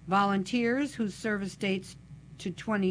volunteers whose service dates to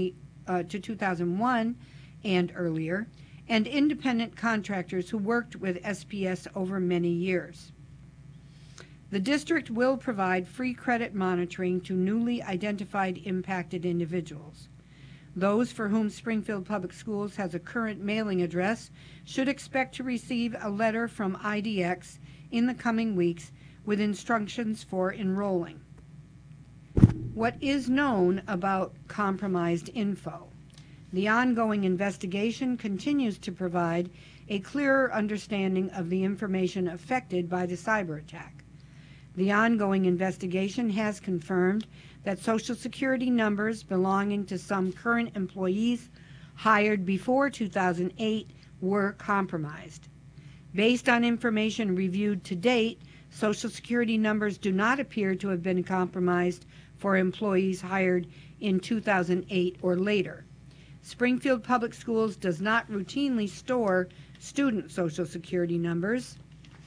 2001 and earlier, and independent contractors who worked with SPS over many years. The district will provide free credit monitoring to newly identified impacted individuals. Those for whom Springfield Public Schools has a current mailing address should expect to receive a letter from IDX in the coming weeks with instructions for enrolling. What is known about compromised info? The ongoing investigation continues to provide a clearer understanding of the information affected by the cyber attack. The ongoing investigation has confirmed that Social Security numbers belonging to some current employees hired before 2008 were compromised. Based on information reviewed to date, Social Security numbers do not appear to have been compromised for employees hired in 2008 or later. Springfield Public Schools does not routinely store student Social Security numbers,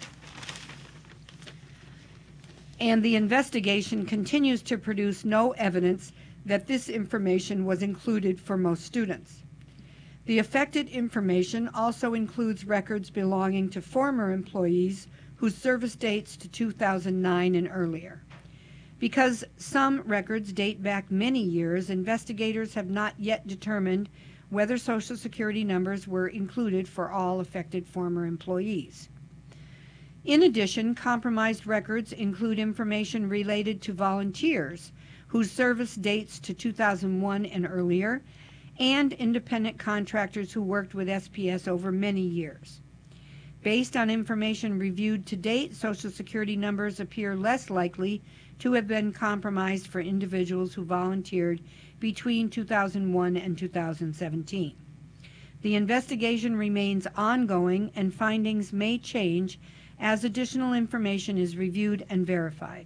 and the investigation continues to produce no evidence that this information was included for most students. The affected information also includes records belonging to former employees whose service dates to 2009 and earlier. Because some records date back many years, investigators have not yet determined whether Social Security numbers were included for all affected former employees. In addition, compromised records include information related to volunteers whose service dates to 2001 and earlier, and independent contractors who worked with SPS over many years. Based on information reviewed to date, Social Security numbers appear less likely to have been compromised for individuals who volunteered between 2001 and 2017. The investigation remains ongoing, and findings may change as additional information is reviewed and verified.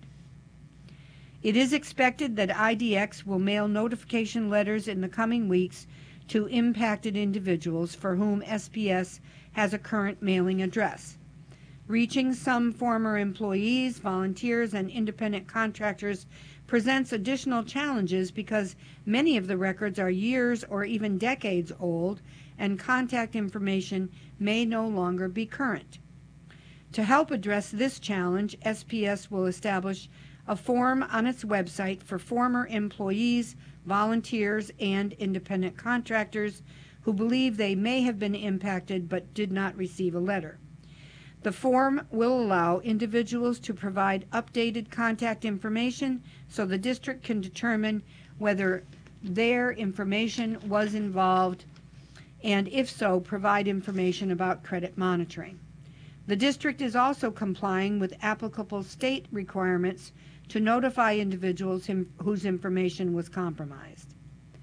It is expected that IDX will mail notification letters in the coming weeks to impacted individuals for whom SPS has a current mailing address. Reaching some former employees, volunteers, and independent contractors presents additional challenges because many of the records are years or even decades old, and contact information may no longer be current. To help address this challenge, SPS will establish a form on its website for former employees, volunteers, and independent contractors who believe they may have been impacted but did not receive a letter. The form will allow individuals to provide updated contact information so the district can determine whether their information was involved, and if so, provide information about credit monitoring. The district is also complying with applicable state requirements to notify individuals whose information was compromised.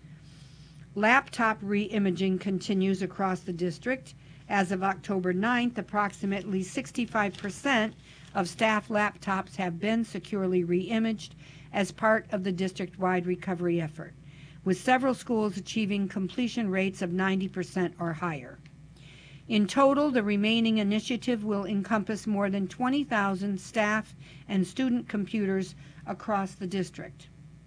Laptop re-imaging continues across the district. As of October 9th, approximately 65% of staff laptops have been securely re-imaged as part of the district-wide recovery effort, with several schools achieving completion rates of 90% or higher. In total, the remaining initiative will encompass more than 20,000 staff and student computers across the district.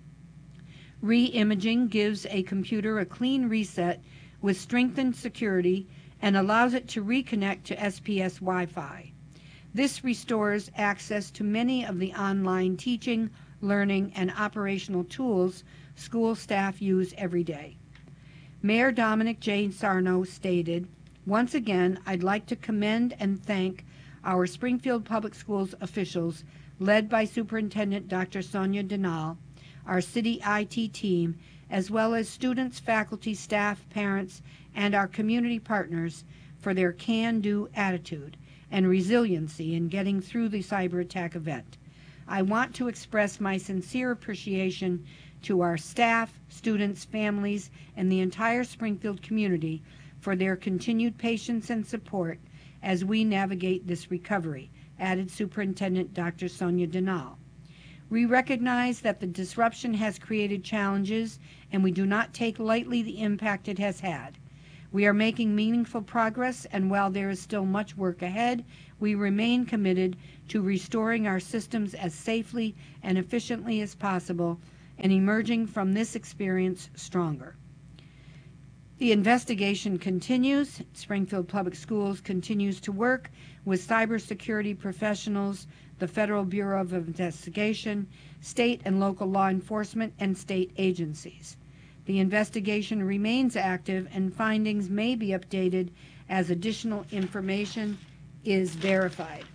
Re-imaging gives a computer a clean reset with strengthened security and allows it to reconnect to SPS Wi-Fi. This restores access to many of the online teaching, learning, and operational tools school staff use every day. Mayor Dominic J. Sarno stated, "Once again, I'd like to commend and thank our Springfield Public Schools officials, led by Superintendent Dr. Sonia Denal, our city IT team, as well as students, faculty, staff, parents, and our community partners for their can-do attitude and resiliency in getting through the cyber attack event. I want to express my sincere appreciation to our staff, students, families, and the entire Springfield community for their continued patience and support as we navigate this recovery," added Superintendent Dr. Sonia Denal. "We recognize that the disruption has created challenges, and we do not take lightly the impact it has had. We are making meaningful progress, and while there is still much work ahead, we remain committed to restoring our systems as safely and efficiently as possible and emerging from this experience stronger. The investigation continues. Springfield Public Schools continues to work with cybersecurity professionals, the Federal Bureau of Investigation, state and local law enforcement, and state agencies. The investigation remains active, and findings may be updated as additional information is verified.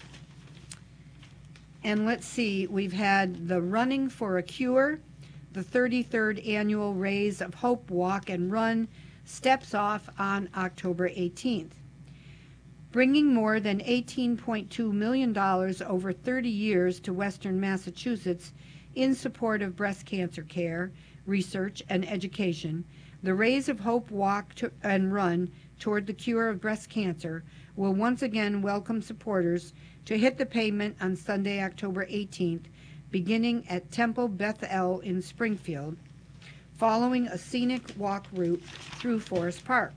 And let's see, we've had the Running for a Cure. The 33rd annual Rays of Hope Walk and Run steps off on October 18th. Bringing more than $18.2 million over 30 years to Western Massachusetts in support of breast cancer care, research, and education, the Rays of Hope Walk and Run toward the cure of breast cancer will once again welcome supporters to hit the pavement on Sunday, October 18th, beginning at Temple Beth El in Springfield, following a scenic walk route through Forest Park.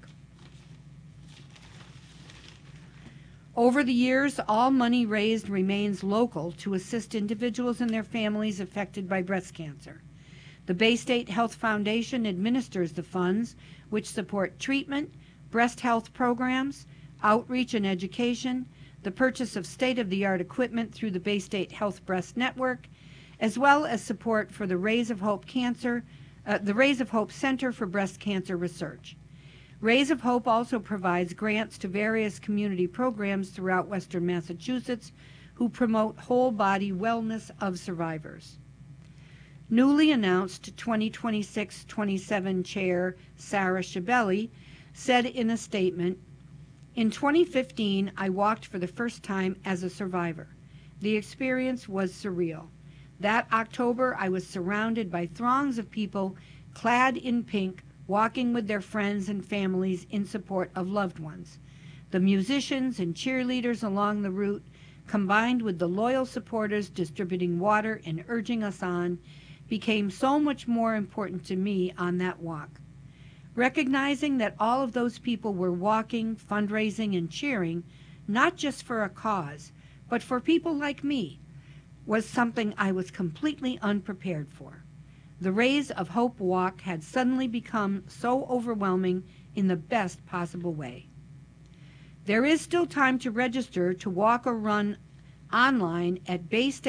Over the years, all money raised remains local to assist individuals and their families affected by breast cancer. The Bay State Health Foundation administers the funds, which support treatment, breast health programs, outreach and education, the purchase of state-of-the-art equipment through the Bay State Health Breast Network, as well as support for the Rays of Hope Center for Breast Cancer Research. Rays of Hope also provides grants to various community programs throughout Western Massachusetts who promote whole-body wellness of survivors. Newly announced 2026-27 Chair Sarah Schiavelli said in a statement, "In 2015, I walked for the first time as a survivor. The experience was surreal. That October, I was surrounded by throngs of people clad in pink, walking with their friends and families in support of loved ones. The musicians and cheerleaders along the route, combined with the loyal supporters distributing water and urging us on, became so much more important to me on that walk. Recognizing that all of those people were walking, fundraising, and cheering, not just for a cause, but for people like me, was something I was completely unprepared for. The Rays of Hope Walk had suddenly become so overwhelming in the best possible way." There is still time to register to walk or run online at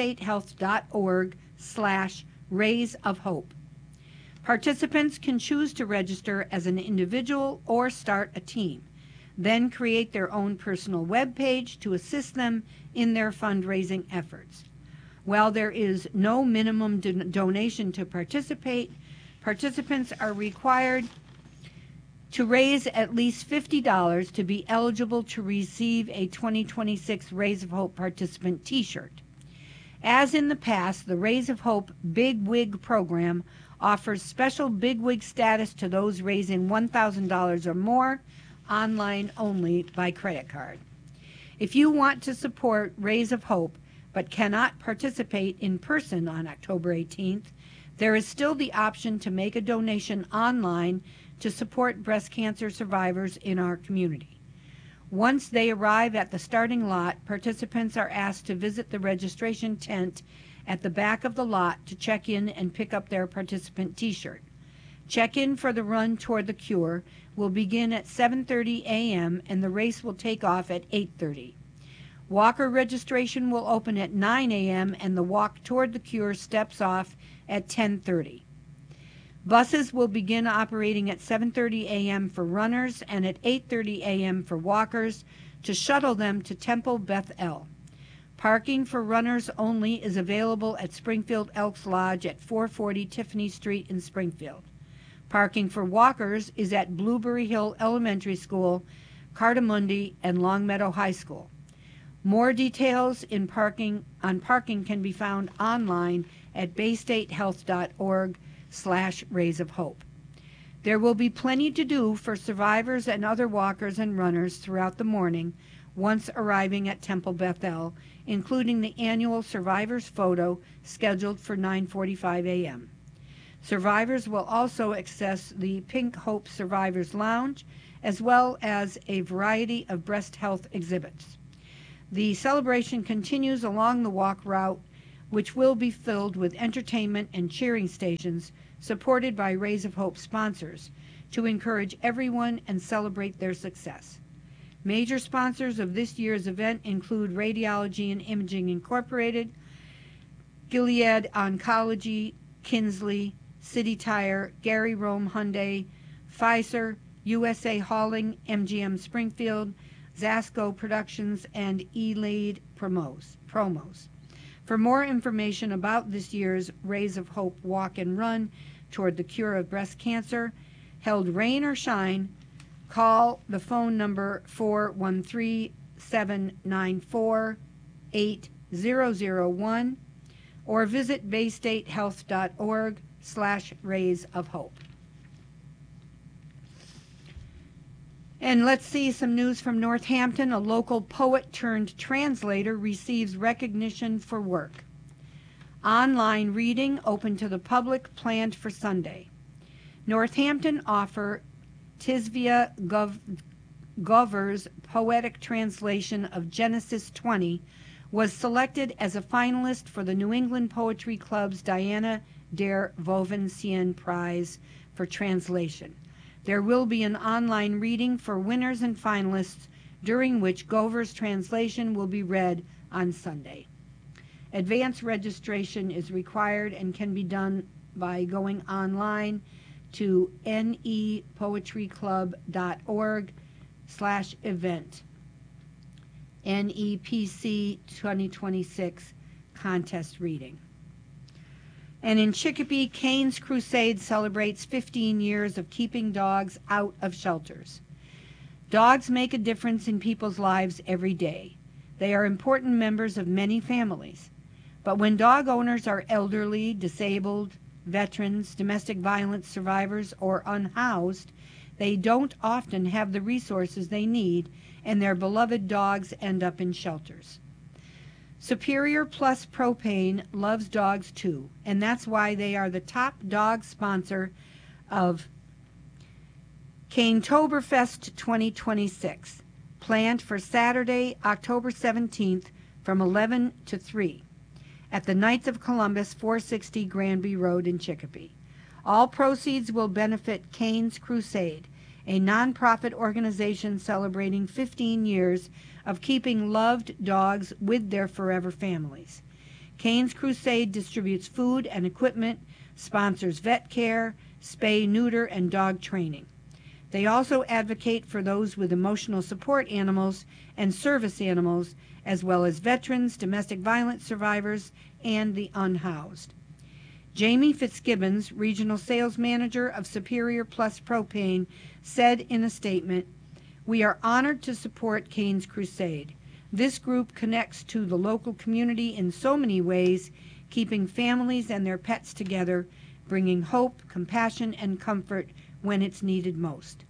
baystatehealth.org/Rays of Hope. Participants can choose to register as an individual or start a team, then create their own personal web page to assist them in their fundraising efforts. While there is no minimum donation to participate, participants are required to raise at least $50 to be eligible to receive a 2026 Rays of Hope participant t-shirt. As in the past, the Rays of Hope Big Wig program offers special Big Wig status to those raising $1,000 or more, online only by credit card. If you want to support Rays of Hope but cannot participate in person on October 18th, there is still the option to make a donation online to support breast cancer survivors in our community. Once they arrive at the starting lot, participants are asked to visit the registration tent at the back of the lot to check in and pick up their participant t-shirt. Check-in for the run toward the cure will begin at 7:30 a.m. and the race will take off at 8:30. Walker registration will open at 9 a.m. and the walk toward the cure steps off at 10:30. Buses will begin operating at 7:30 a.m. for runners and at 8:30 a.m. for walkers to shuttle them to Temple Beth El. Parking for runners only is available at Springfield Elks Lodge at 440 Tiffany Street in Springfield. Parking for walkers is at Blueberry Hill Elementary School, Cartamundi, and Longmeadow High School. More details on parking can be found online at baystatehealth.org/Rays of Hope. There will be plenty to do for survivors and other walkers and runners throughout the morning once arriving at Temple Beth El, including the annual Survivors Photo scheduled for 9:45 a.m. Survivors will also access the Pink Hope Survivors Lounge, as well as a variety of breast health exhibits. The celebration continues along the walk route which will be filled with entertainment and cheering stations supported by Rays of Hope sponsors to encourage everyone and celebrate their success. Major sponsors of this year's event include Radiology and Imaging Incorporated, Gilead Oncology, Kinsley, City Tire, Gary Rome Hyundai, Pfizer, USA Hauling, MGM Springfield, Zasco Productions, and E-Lead Promos. For more information about this year's Rays of Hope Walk and Run toward the cure of breast cancer, held rain or shine, call the phone number 413-794-8001 or visit baystatehealth.org/Rays of Hope. And let's see some news from Northampton. A local poet turned translator receives recognition for work. Online reading open to the public planned for Sunday. Northampton author Tisvia Gover's poetic translation of Genesis 20 was selected as a finalist for the New England Poetry Club's Diana der Vovensien Prize for Translation. There will be an online reading for winners and finalists, during which Gover's translation will be read on Sunday. Advance registration is required and can be done by going online to nepoetryclub.org/event. NEPC 2026 contest reading. And in Chicopee, Cane's Crusade celebrates 15 years of keeping dogs out of shelters. Dogs make a difference in people's lives every day. They are important members of many families. But when dog owners are elderly, disabled, veterans, domestic violence survivors, or unhoused, they don't often have the resources they need, and their beloved dogs end up in shelters. Superior Plus Propane loves dogs too, and that's why they are the top dog sponsor of Canetoberfest 2026, planned for Saturday, October 17th from 11 to 3 at the Knights of Columbus, 460 Granby Road in Chicopee. All proceeds will benefit Cane's Crusade, a nonprofit organization celebrating 15 years of keeping loved dogs with their forever families. Cane's Crusade distributes food and equipment, sponsors vet care, spay, neuter, and dog training. They also advocate for those with emotional support animals and service animals, as well as veterans, domestic violence survivors, and the unhoused. Jamie Fitzgibbons, Regional Sales Manager of Superior Plus Propane, said in a statement, "We are honored to support Cane's Crusade. This group connects to the local community in so many ways, keeping families and their pets together, bringing hope, compassion, and comfort when it's needed most."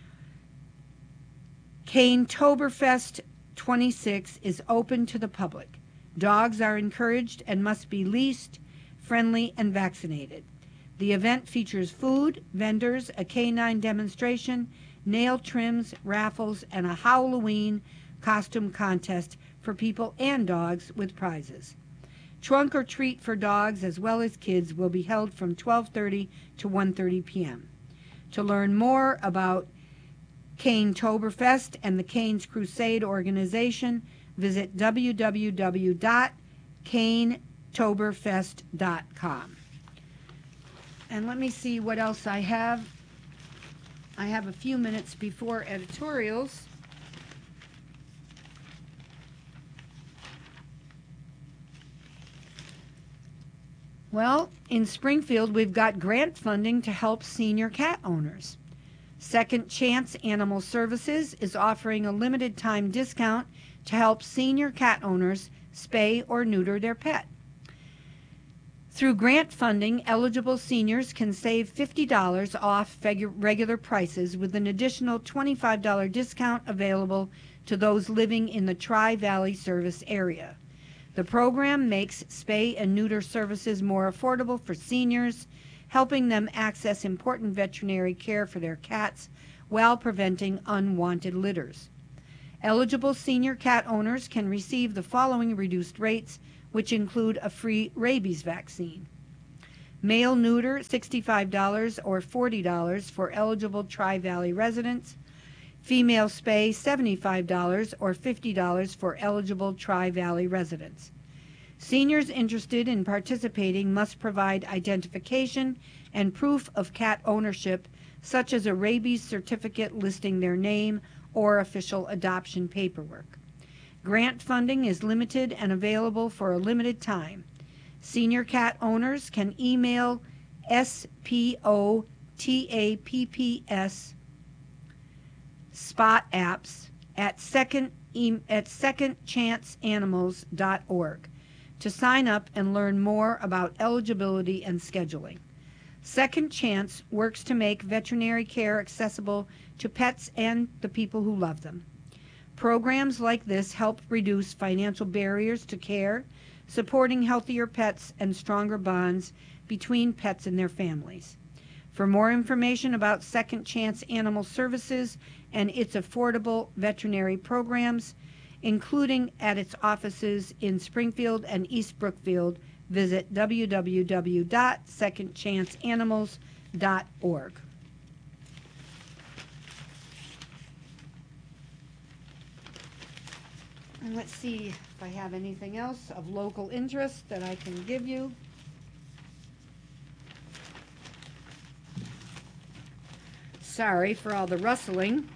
Canetoberfest 26 is open to the public. Dogs are encouraged and must be leased, friendly, and vaccinated. The event features food, vendors, a canine demonstration, nail trims, raffles, and a Halloween costume contest for people and dogs with prizes. Trunk or treat for dogs as well as kids will be held from 12:30 to 1:30 p.m. To learn more about Canetoberfest and the Cane's Crusade organization, visit www.canetoberfest.com. And let me see what else I have. I have a few minutes before editorials. Well, in Springfield, we've got grant funding to help senior cat owners. Second Chance Animal Services is offering a limited time discount to help senior cat owners spay or neuter their pet. Through grant funding, eligible seniors can save $50 off regular prices with an additional $25 discount available to those living in the Tri-Valley service area. The program makes spay and neuter services more affordable for seniors, helping them access important veterinary care for their cats while preventing unwanted litters. Eligible senior cat owners can receive the following reduced rates which include a free rabies vaccine. Male neuter, $65 or $40 for eligible Tri-Valley residents. Female spay, $75 or $50 for eligible Tri-Valley residents. Seniors interested in participating must provide identification and proof of cat ownership, such as a rabies certificate listing their name or official adoption paperwork. Grant funding is limited and available for a limited time. Senior cat owners can email SPOTAPPS spot apps at secondchanceanimals.org to sign up and learn more about eligibility and scheduling. Second Chance works to make veterinary care accessible to pets and the people who love them. Programs like this help reduce financial barriers to care, supporting healthier pets and stronger bonds between pets and their families. For more information about Second Chance Animal Services and its affordable veterinary programs, including at its offices in Springfield and East Brookfield, visit www.secondchanceanimals.org. And let's see if I have anything else of local interest that I can give you. Sorry for all the rustling.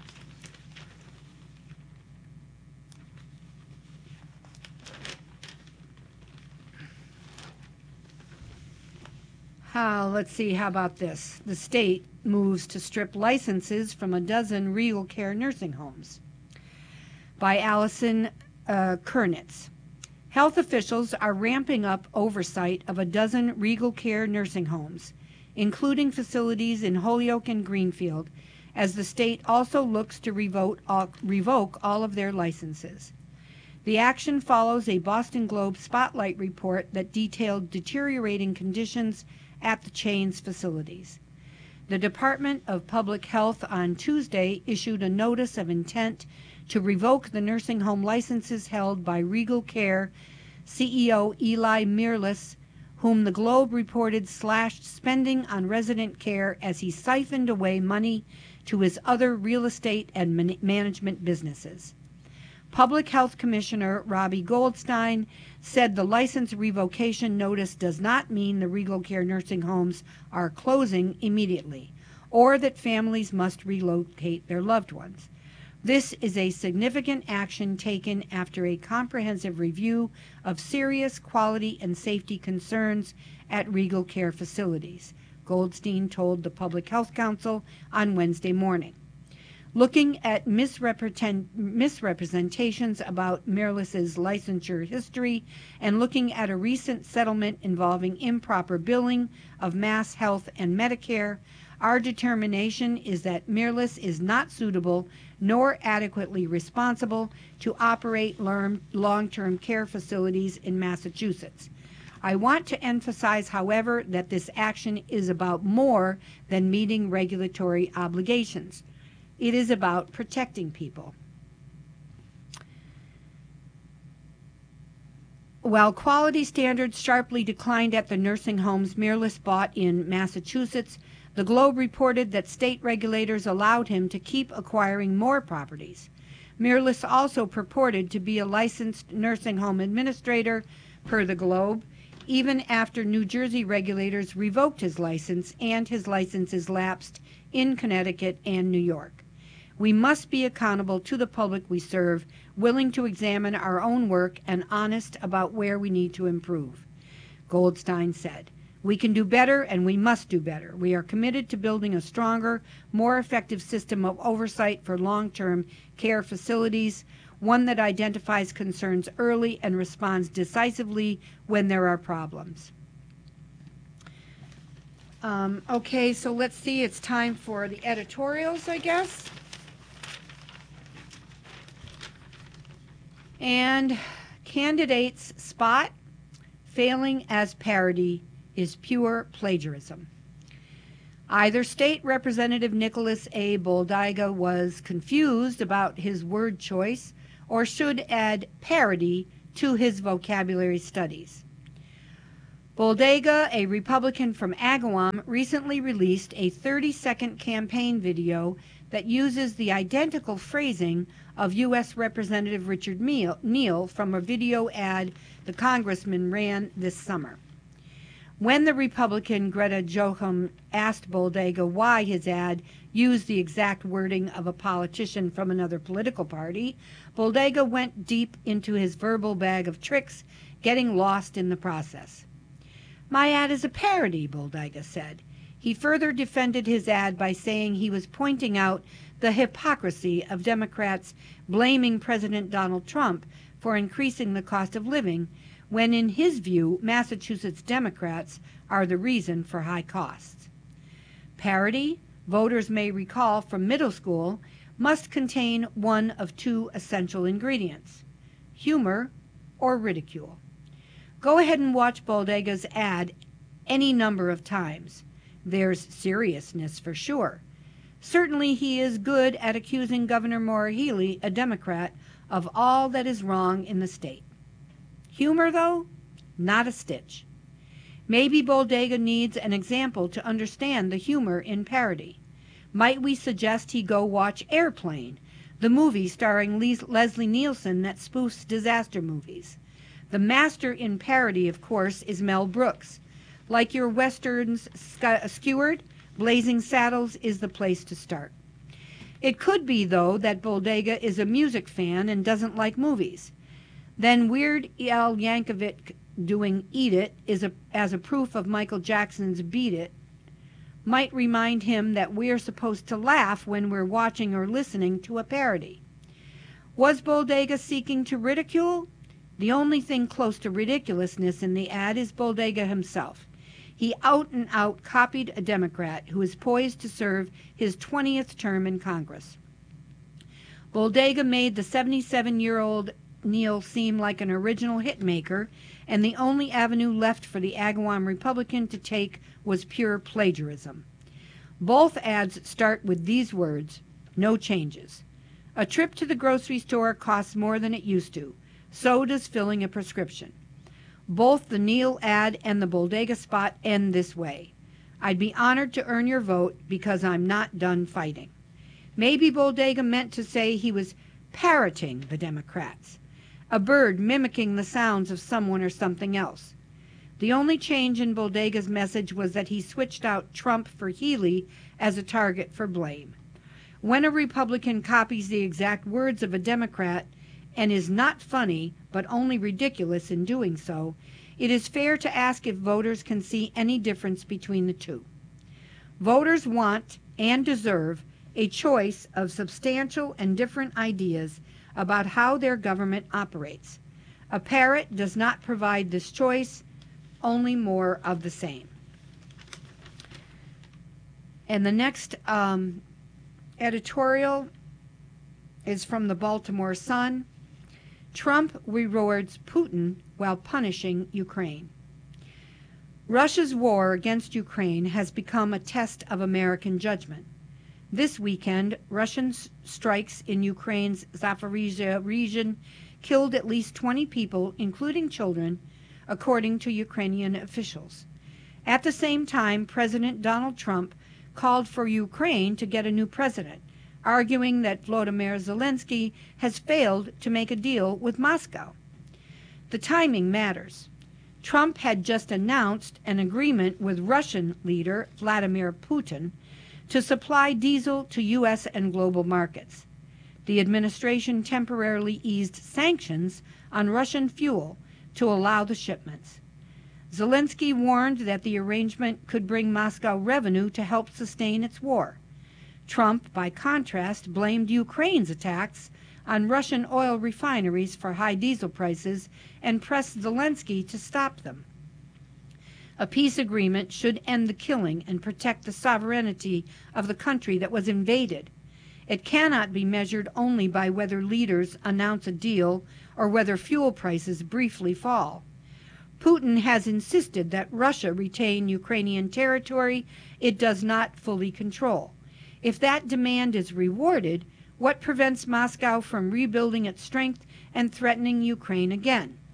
Let's see, how about this? The state moves to strip licenses from a dozen Regal Care nursing homes. By Allison Kernitz. Health officials are ramping up oversight of a dozen Regal Care nursing homes, including facilities in Holyoke and Greenfield, as the state also looks to revoke all of their licenses. The action follows a Boston Globe Spotlight report that detailed deteriorating conditions at the chain's facilities. The Department of Public Health on Tuesday issued a notice of intent to revoke the nursing home licenses held by Regal Care CEO Eli Mirlis, whom the Globe reported slashed spending on resident care as he siphoned away money to his other real estate and management businesses. Public Health Commissioner Robbie Goldstein said the license revocation notice does not mean the Regal Care nursing homes are closing immediately, or that families must relocate their loved ones. This is a significant action taken after a comprehensive review of serious quality and safety concerns at Regal Care facilities, Goldstein told the Public Health Council on Wednesday morning. Looking at misrepresentations about Mirlis's licensure history and looking at a recent settlement involving improper billing of Mass Health and Medicare, our determination is that Mirlis is not suitable nor adequately responsible to operate long-term care facilities in Massachusetts. I want to emphasize, however, that this action is about more than meeting regulatory obligations. It is about protecting people. While quality standards sharply declined at the nursing homes Mirlis bought in Massachusetts, the Globe reported that state regulators allowed him to keep acquiring more properties. Mirlis also purported to be a licensed nursing home administrator, per the Globe, even after New Jersey regulators revoked his license and his licenses lapsed in Connecticut and New York. We must be accountable to the public we serve, willing to examine our own work and honest about where we need to improve, Goldstein said. We can do better and we must do better. We are committed to building a stronger, more effective system of oversight for long-term care facilities, one that identifies concerns early and responds decisively when there are problems. Okay, so let's see, it's time for the editorials, I guess. And candidates spot failing as parody is pure plagiarism. Either State Representative Nicholas A. Boldiga was confused about his word choice or should add parody to his vocabulary studies. Boldega, a Republican from Agawam, recently released a 30-second campaign video that uses the identical phrasing of U.S. Representative Richard Neal from a video ad the congressman ran this summer. When the Republican Greta Jochum asked Boldega why his ad used the exact wording of a politician from another political party, Boldega went deep into his verbal bag of tricks, getting lost in the process. "My ad is a parody," Boldega said. He further defended his ad by saying he was pointing out the hypocrisy of Democrats blaming President Donald Trump for increasing the cost of living, when in his view, Massachusetts Democrats are the reason for high costs. Parody, voters may recall from middle school, must contain one of two essential ingredients: humor or ridicule. Go ahead and watch Boldega's ad any number of times. There's seriousness for sure. Certainly he is good at accusing Governor Maura Healey, a Democrat, of all that is wrong in the state. Humor, though? Not a stitch. Maybe Boldega needs an example to understand the humor in parody. Might we suggest he go watch Airplane, the movie starring Leslie Nielsen that spoofs disaster movies? The master in parody, of course, is Mel Brooks. Like your westerns skewered, Blazing Saddles is the place to start. It could be, though, that Boldega is a music fan and doesn't like movies. Then Weird Al Yankovic doing Eat It as a proof of Michael Jackson's Beat It might remind him that we're supposed to laugh when we're watching or listening to a parody. Was Boldega seeking to ridicule? The only thing close to ridiculousness in the ad is Boldega himself. He out and out copied a Democrat who is poised to serve his 20th term in Congress. Boldega made the 77-year-old Neal seem like an original hitmaker, and the only avenue left for the Agawam Republican to take was pure plagiarism. Both ads start with these words: no changes. A trip to the grocery store costs more than it used to. So does filling a prescription. Both the Neal ad and the Boldega spot end this way: I'd be honored to earn your vote because I'm not done fighting. Maybe Boldega meant to say he was parroting the Democrats, a bird mimicking the sounds of someone or something else. The only change in Boldega's message was that he switched out Trump for Healey as a target for blame. When a Republican copies the exact words of a Democrat and is not funny but only ridiculous in doing so, it is fair to ask if voters can see any difference between the two. Voters want and deserve a choice of substantial and different ideas about how their government operates. A parrot does not provide this choice, only more of the same. And the next editorial is from the Baltimore Sun. Trump rewards Putin while punishing Ukraine. Russia's war against Ukraine has become a test of American judgment. This weekend, Russian strikes in Ukraine's Zaporizhzhia region killed at least 20 people, including children, according to Ukrainian officials. At the same time, President Donald Trump called for Ukraine to get a new president, arguing that Volodymyr Zelensky has failed to make a deal with Moscow. The timing matters. Trump had just announced an agreement with Russian leader Vladimir Putin to supply diesel to U.S. and global markets. The administration temporarily eased sanctions on Russian fuel to allow the shipments. Zelensky warned that the arrangement could bring Moscow revenue to help sustain its war. Trump, by contrast, blamed Ukraine's attacks on Russian oil refineries for high diesel prices and pressed Zelensky to stop them. A peace agreement should end the killing and protect the sovereignty of the country that was invaded. It cannot be measured only by whether leaders announce a deal or whether fuel prices briefly fall. Putin has insisted that Russia retain Ukrainian territory it does not fully control. If that demand is rewarded, what prevents Moscow from rebuilding its strength and threatening Ukraine again?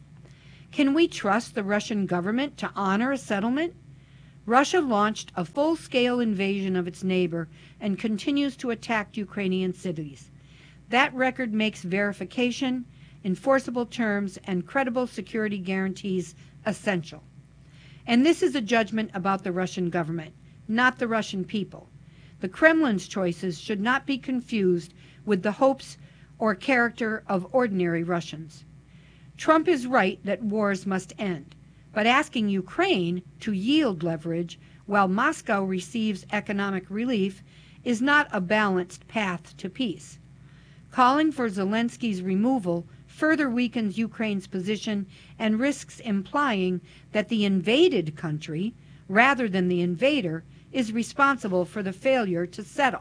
Can we trust the Russian government to honor a settlement? Russia launched a full-scale invasion of its neighbor and continues to attack Ukrainian cities. That record makes verification, enforceable terms, and credible security guarantees essential. And this is a judgment about the Russian government, not the Russian people. The Kremlin's choices should not be confused with the hopes or character of ordinary Russians. Trump is right that wars must end, but asking Ukraine to yield leverage while Moscow receives economic relief is not a balanced path to peace. Calling for Zelensky's removal further weakens Ukraine's position and risks implying that the invaded country, rather than the invader, is responsible for the failure to settle.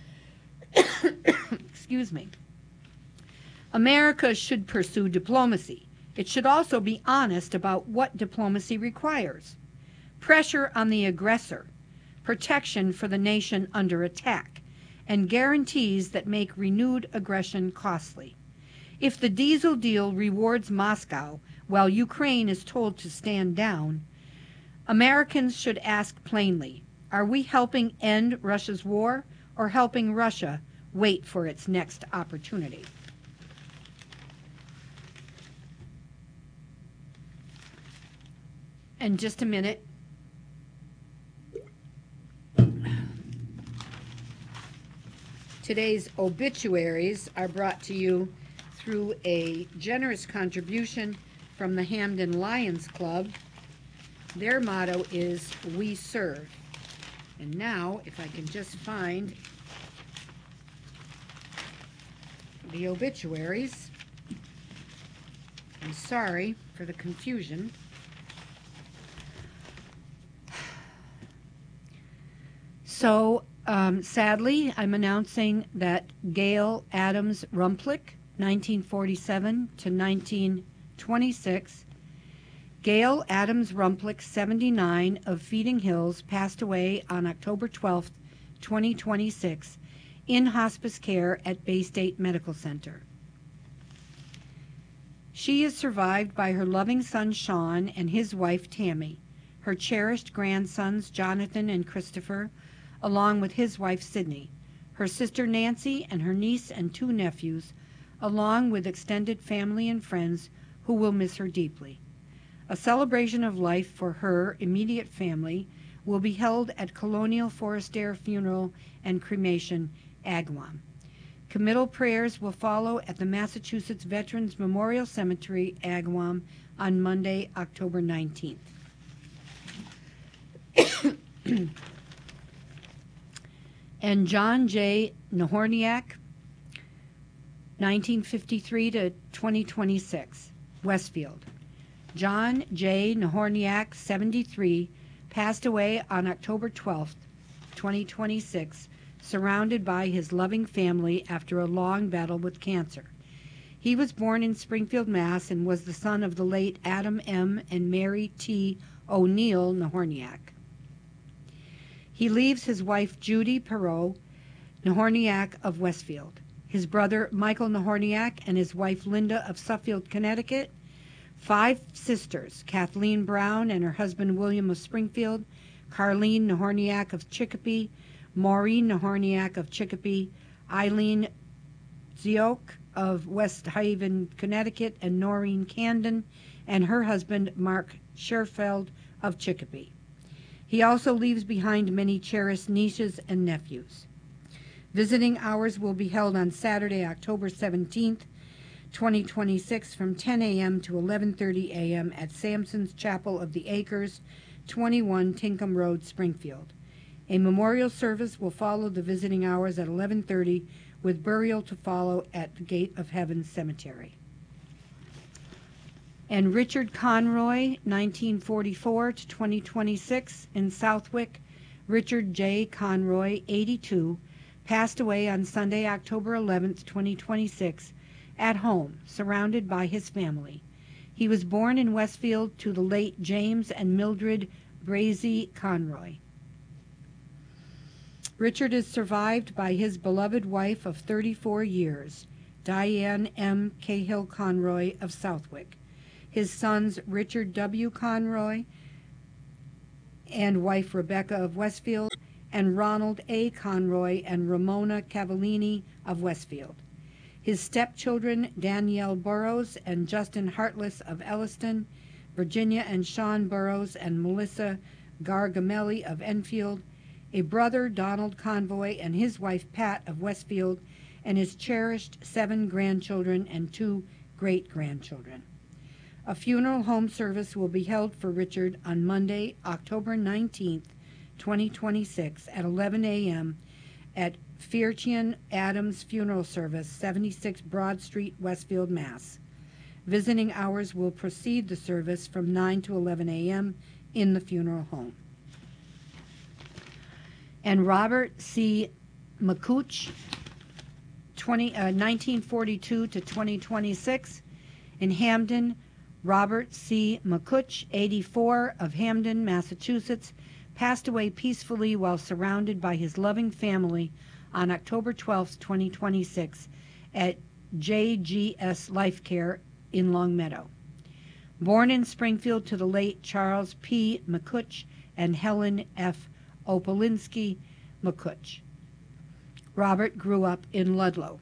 Excuse me. America should pursue diplomacy. It should also be honest about what diplomacy requires. Pressure on the aggressor, protection for the nation under attack, and guarantees that make renewed aggression costly. If the diesel deal rewards Moscow while Ukraine is told to stand down, Americans should ask plainly, are we helping end Russia's war or helping Russia wait for its next opportunity? In just a minute, today's obituaries are brought to you through a generous contribution from the Hamden Lions Club. Their motto is, "We serve." And now, if I can just find the obituaries. I'm sorry for the confusion. So, sadly, I'm announcing that Gail Adams Rumplick, 1947 to 1926. Gail Adams Rumplick, 79, of Feeding Hills, passed away on October 12, 2026, in hospice care at Bay State Medical Center. She is survived by her loving son Sean and his wife Tammy, her cherished grandsons Jonathan and Christopher, along with his wife Sydney, her sister Nancy, and her niece and 2 nephews, along with extended family and friends who will miss her deeply. A celebration of life for her immediate family will be held at Colonial Forestier Funeral and Cremation, Agawam. Committal prayers will follow at the Massachusetts Veterans Memorial Cemetery, Agawam, on Monday, October 19th. And John J. Nahorniak, 1953 to 2026, Westfield. John J. Nahorniak, 73, passed away on October 12, 2026, surrounded by his loving family after a long battle with cancer. He was born in Springfield, Mass., and was the son of the late Adam M. and Mary T. O'Neill Nahorniak. He leaves his wife Judy Perot Nahorniak of Westfield, his brother Michael Nahorniak and his wife Linda of Suffield, Connecticut, 5 sisters, Kathleen Brown and her husband William of Springfield, Carlene Nahorniak of Chicopee, Maureen Nahorniak of Chicopee, Eileen Zioch of West Haven, Connecticut, and Noreen Candon and her husband Mark Scherfeld of Chicopee. He also leaves behind many cherished nieces and nephews. Visiting hours will be held on Saturday, October 17th, 2026, from 10 a.m. to 11:30 a.m. at Samson's Chapel of the Acres, 21 Tinkham Road, Springfield. A memorial service will follow the visiting hours at 11:30, with burial to follow at the Gate of Heaven Cemetery. And Richard Conroy, 1944 to 2026, in Southwick. Richard J. Conroy, 82, passed away on Sunday, October 11th, 2026, at home, surrounded by his family. He was born in Westfield to the late James and Mildred Brazy Conroy. Richard is survived by his beloved wife of 34 years, Diane M. Cahill Conroy of Southwick, his sons Richard W. Conroy and wife Rebecca of Westfield, and Ronald A. Conroy and Ramona Cavallini of Westfield. His stepchildren Danielle Burrows and Justin Hartless of Elliston, Virginia and Sean Burrows and Melissa Gargamelli of Enfield, a brother Donald Convoy and his wife Pat of Westfield, and his cherished 7 grandchildren and 2 great-grandchildren. A funeral home service will be held for Richard on Monday, October 19th, 2026 at 11 a.m. at Fiertian Adams Funeral Service, 76 Broad Street, Westfield, Mass. Visiting hours will precede the service from 9 to 11 a.m. in the funeral home. And Robert C. McCooch, 1942 to 2026, in Hamden. Robert C. McCooch, 84, of Hamden, Massachusetts, passed away peacefully while surrounded by his loving family on October 12, 2026, at JGS Life Care in Longmeadow. Born in Springfield to the late Charles P. McCooch and Helen F. Opolinski McCooch, Robert grew up in Ludlow.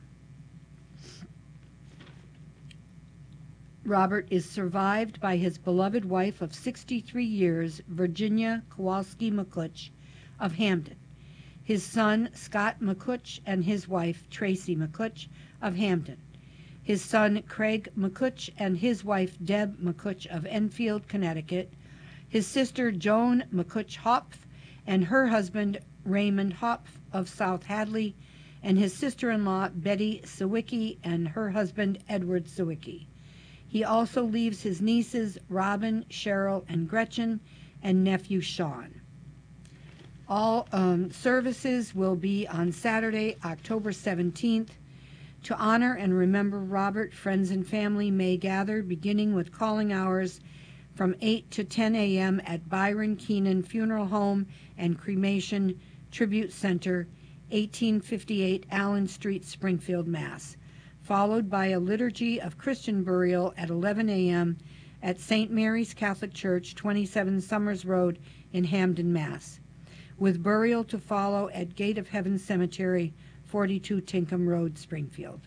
Robert is survived by his beloved wife of 63 years, Virginia Kowalski McCooch of Hamden, his son Scott McCooch and his wife Tracy McCooch of Hamden, his son Craig McCooch and his wife Deb McCooch of Enfield, Connecticut, his sister Joan McCooch Hopf and her husband Raymond Hopf of South Hadley, and his sister-in-law Betty Sawicki and her husband Edward Sawicki. He also leaves his nieces Robin, Cheryl, and Gretchen, and nephew Sean. All services will be on Saturday, October 17th. To honor and remember Robert, friends and family may gather, beginning with calling hours from 8 to 10 a.m. at Byron Keenan Funeral Home and Cremation Tribute Center, 1858 Allen Street, Springfield, Mass., followed by a liturgy of Christian burial at 11 a.m. at St. Mary's Catholic Church, 27 Summers Road in Hamden, Mass., with burial to follow at Gate of Heaven Cemetery, 42 Tinkham Road, Springfield.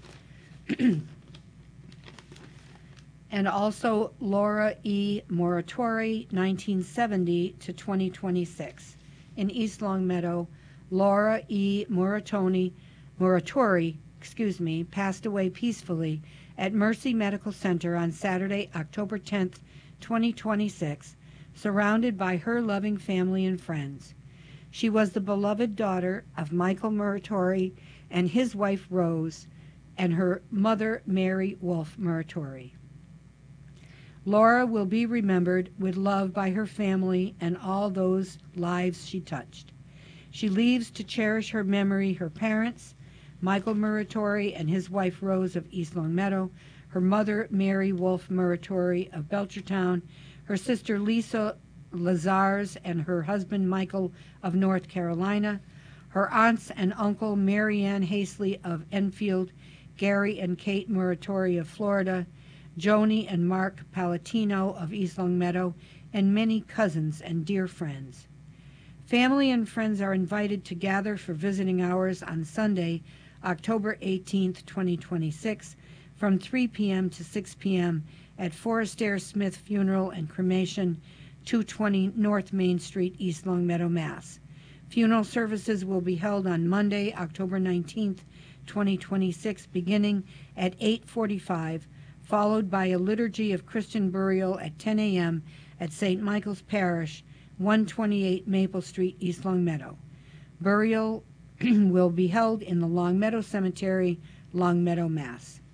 And also Laura E. Moratori, 1970 to 2026. In East Longmeadow, Laura E. Moratori, passed away peacefully at Mercy Medical Center on Saturday, October 10th, 2026, surrounded by her loving family and friends. She was the beloved daughter of Michael Muratori and his wife Rose, and her mother Mary Wolfe Muratori. Laura will be remembered with love by her family and all those lives she touched. She leaves to cherish her memory her parents, Michael Muratori and his wife Rose of East Longmeadow, her mother Mary Wolfe Muratori of Belchertown, her sister Lisa Lazars and her husband Michael of North Carolina, her aunts and uncle Marianne Hastley of Enfield, Gary and Kate Muratori of Florida, Joni and Mark Palatino of East Longmeadow, and many cousins and dear friends. Family and friends are invited to gather for visiting hours on Sunday, October 18th, 2026, from 3 p.m. to 6 p.m. at Forrester Smith Funeral and Cremation, 220 North Main Street, East Longmeadow, Mass. Funeral services will be held on Monday, October 19th, 2026, beginning at 8:45, followed by a liturgy of Christian burial at 10 a.m. at St. Michael's Parish, 128 Maple Street, East Longmeadow. Burial will be held in the Longmeadow Cemetery, Longmeadow, Mass.